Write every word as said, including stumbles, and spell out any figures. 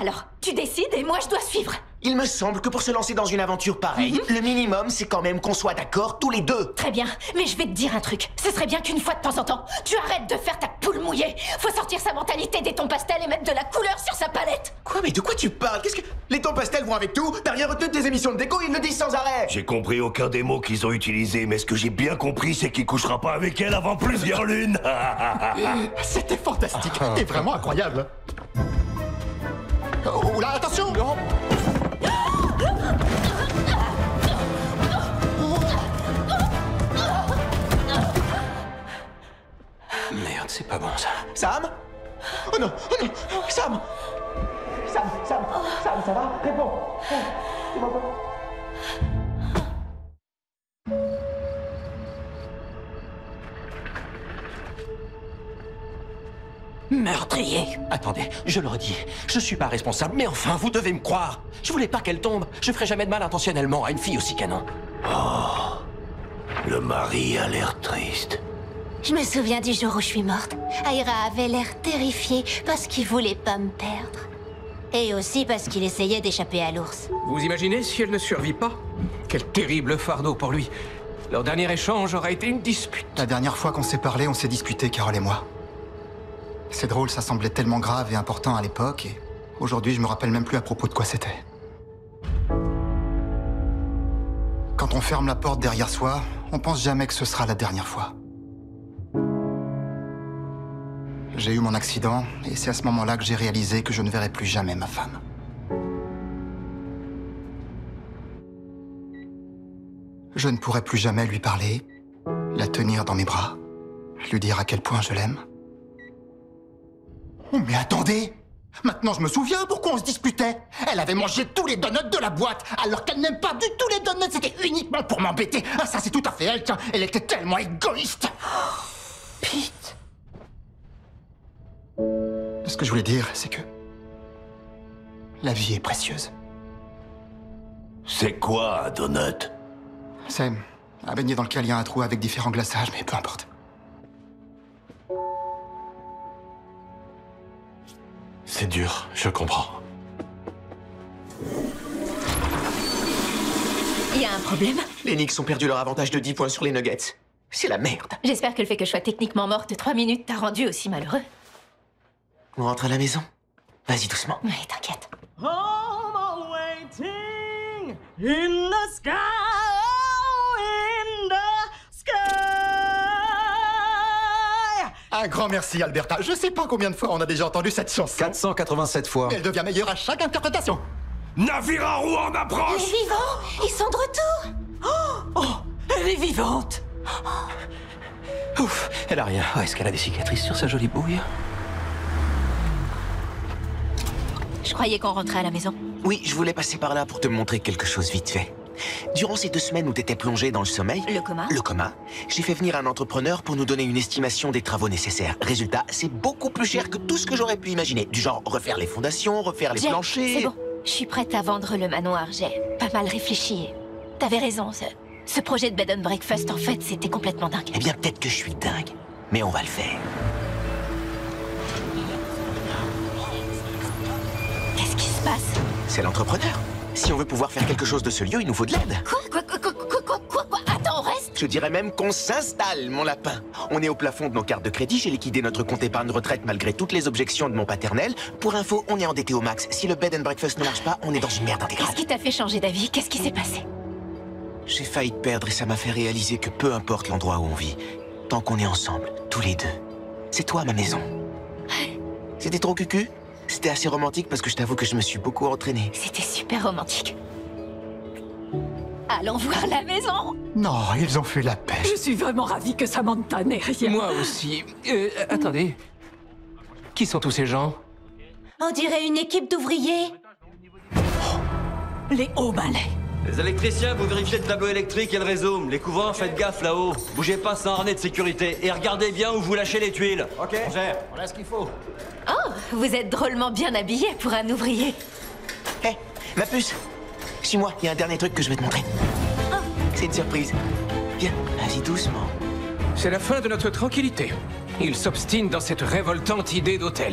alors, tu décides et moi je dois suivre. Il me semble que pour se lancer dans une aventure pareille, mm-hmm. le minimum, c'est quand même qu'on soit d'accord tous les deux. Très bien, mais je vais te dire un truc. Ce serait bien qu'une fois de temps en temps, tu arrêtes de faire ta poule mouillée. Faut sortir sa mentalité des tons pastels et mettre de la couleur sur sa palette. Quoi, mais de quoi tu parles? Qu'est-ce que... Les tons pastels vont avec tout? T'as rien retenu de tes émissions de déco, ils le disent sans arrêt. J'ai compris aucun des mots qu'ils ont utilisés, mais ce que j'ai bien compris, c'est qu'il couchera pas avec elle avant plusieurs lunes. C'était fantastique, et vraiment incroyable. Oh là, attention! Non. Merde, c'est pas bon ça. Sam? Oh non, oh non, Sam! Sam, Sam, Sam, ça va? Réponds! Tu m'entends? Meurtrier! Attendez, je le redis, je suis pas responsable, mais enfin, vous devez me croire! Je voulais pas qu'elle tombe, je ferai jamais de mal intentionnellement à une fille aussi canon. Oh, le mari a l'air triste. Je me souviens du jour où je suis morte. Aira avait l'air terrifié parce qu'il voulait pas me perdre. Et aussi parce qu'il essayait d'échapper à l'ours. Vous imaginez si elle ne survit pas? Quel terrible fardeau pour lui. Leur dernier échange aura été une dispute. La dernière fois qu'on s'est parlé, on s'est disputé, Carole et moi. C'est drôle, ça semblait tellement grave et important à l'époque, et aujourd'hui, je me rappelle même plus à propos de quoi c'était. Quand on ferme la porte derrière soi, on pense jamais que ce sera la dernière fois. J'ai eu mon accident, et c'est à ce moment-là que j'ai réalisé que je ne verrai plus jamais ma femme. Je ne pourrai plus jamais lui parler, la tenir dans mes bras, lui dire à quel point je l'aime. Oh mais attendez! Maintenant je me souviens pourquoi on se disputait! Elle avait mangé tous les donuts de la boîte, alors qu'elle n'aime pas du tout les donuts, c'était uniquement pour m'embêter! Ah ça c'est tout à fait elle, tiens, elle était tellement égoïste! Oh, Pete! Ce que je voulais dire, c'est que... la vie est précieuse. C'est quoi un donut? C'est un beignet dans lequel il y a un trou avec différents glaçages, mais peu importe. C'est dur, je comprends. Il y a un problème? Les Knicks ont perdu leur avantage de dix points sur les Nuggets. C'est la merde. J'espère que le fait que je sois techniquement morte trois minutes t'a rendu aussi malheureux. On rentre à la maison? Vas-y doucement. Oui, t'inquiète. Home waiting in the sky, in the sky. Un grand merci, Alberta. Je sais pas combien de fois on a déjà entendu cette chanson. quatre cent quatre-vingt-sept fois. Mais elle devient meilleure à chaque interprétation. Navire à roue en approche! Elle est vivante! Ils sont de retour! Oh, oh, elle est vivante! Ouf, elle a rien. Oh, est-ce qu'elle a des cicatrices sur sa jolie bouille? Je croyais qu'on rentrait à la maison. Oui, je voulais passer par là pour te montrer quelque chose vite fait. Durant ces deux semaines où t'étais plongé dans le sommeil... Le coma Le coma, j'ai fait venir un entrepreneur pour nous donner une estimation des travaux nécessaires. Résultat, c'est beaucoup plus cher que tout ce que j'aurais pu imaginer. Du genre, refaire les fondations, refaire les J'ai- planchers... C'est bon, je suis prête à vendre le manoir. J'ai pas mal réfléchi. T'avais raison, ce, ce projet de bed and breakfast, en fait, c'était complètement dingue. Eh bien, peut-être que je suis dingue, mais on va le faire. Qu'est-ce qui se passe? C'est l'entrepreneur. Si on veut pouvoir faire quelque chose de ce lieu, il nous faut de l'aide. Quoi Quoi Quoi Quoi Quoi Quoi Quoi Quoi Attends, on reste? Je dirais même qu'on s'installe, mon lapin. On est au plafond de nos cartes de crédit, j'ai liquidé notre compte épargne retraite malgré toutes les objections de mon paternel. Pour info, on est endetté au max. Si le bed and breakfast ne marche pas, on est dans une merde intégrale. Qu'est-ce qui t'a fait changer d'avis? Qu'est-ce qui s'est passé? J'ai failli te perdre et ça m'a fait réaliser que peu importe l'endroit où on vit, tant qu'on est ensemble, tous les deux, c'est toi ma maison. C'était trop cucu? C'était assez romantique parce que je t'avoue que je me suis beaucoup entraîné. C'était super romantique. Allons voir la maison. Non, ils ont fait la paix. Je suis vraiment ravie que Samantha n'ait rien. Moi aussi. Euh, attendez. Qui sont tous ces gens? On dirait une équipe d'ouvriers. Les hauts balais. Les électriciens, vous vérifiez le tableau électrique et le réseau. Les couvrants, faites gaffe là-haut. Bougez pas sans harnais de sécurité. Et regardez bien où vous lâchez les tuiles. Ok, on gère, on a ce qu'il faut. Oh, vous êtes drôlement bien habillé pour un ouvrier. Hé, ma puce, suis-moi, il y a un dernier truc que je vais te montrer. C'est une surprise. Viens, vas-y doucement. C'est la fin de notre tranquillité. Il s'obstine dans cette révoltante idée d'hôtel.